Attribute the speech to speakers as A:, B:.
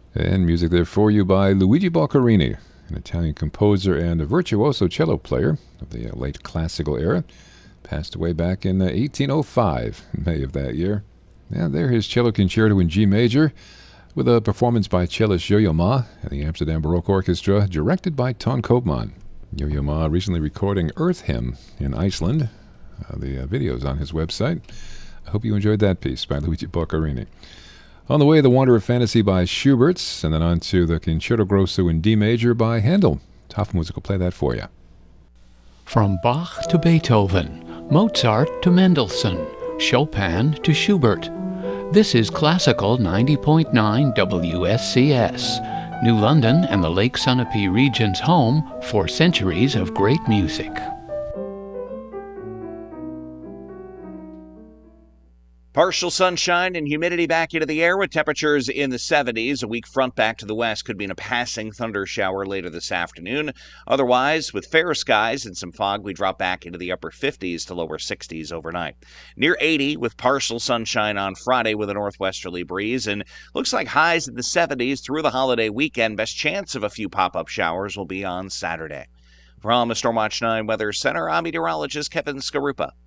A: And music there for you by Luigi Boccherini, an Italian composer and a virtuoso cello player of the late classical era. Passed away back in 1805, May of that year. And there his cello concerto in G major, with a performance by cellist Yo-Yo Ma and the Amsterdam Baroque Orchestra, directed by Ton Koopman. Yo-Yo Ma recently recording Earth Hymn in Iceland. The video's on his website. I hope you enjoyed that piece by Luigi Boccherini. On the way, The Wonder of Fantasy by Schubert, and then on to the Concerto Grosso in D major by Handel. Hofmusic will play that for you.
B: From Bach to Beethoven, Mozart to Mendelssohn, Chopin to Schubert. This is Classical 90.9 WSCS, New London and the Lake Sunapee region's home for centuries of great music.
C: Partial sunshine and humidity back into the air with temperatures in the 70s. A weak front back to the west could mean a passing thunder shower later this afternoon. Otherwise, with fair skies and some fog, we drop back into the upper 50s to lower 60s overnight. Near 80 with partial sunshine on Friday with a northwesterly breeze, and looks like highs in the 70s through the holiday weekend. Best chance of a few pop-up showers will be on Saturday. From the Stormwatch 9 Weather Center, I'm meteorologist Kevin Skarupa.